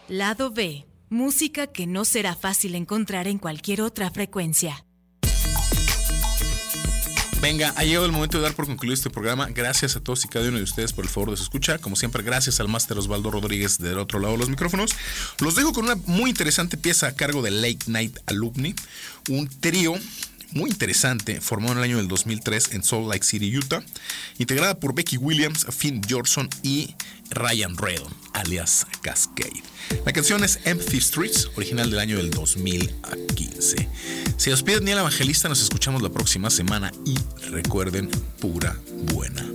Lado B, música que no será fácil encontrar en cualquier otra frecuencia. Venga, ha llegado el momento de dar por concluido este programa. Gracias a todos y cada uno de ustedes por el favor de su escucha. Como siempre, gracias al máster Osvaldo Rodríguez del otro lado de los micrófonos. Los dejo con una muy interesante pieza a cargo de Late Night Alumni, un trío muy interesante formado en el año del 2003 en Salt Lake City, Utah, integrada por Becky Williams, Finn Johnson y Ryan Redon, alias Cascade. La canción es Empty Streets, original del año del 2015. Se despide Daniel Evangelista, nos escuchamos la próxima semana y recuerden, pura buena.